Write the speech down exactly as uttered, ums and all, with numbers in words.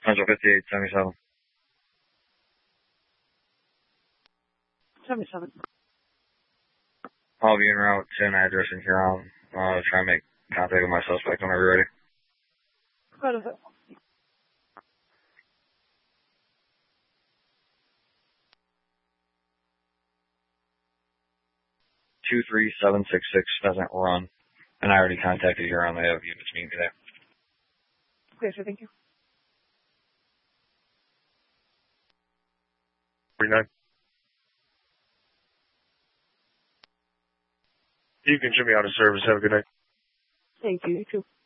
Central fifty-eight seventy-seven. seventy-seven. I'll be en route to an address in Huron. Uh, try and make contact with my suspect whenever you're ready. What is it? two three seven six six Pheasant Run. And I already contacted Huron. They have units meeting today. Okay, sir, thank you. forty-nine. You can jimmy out of service. Have a good night. Thank you. You too.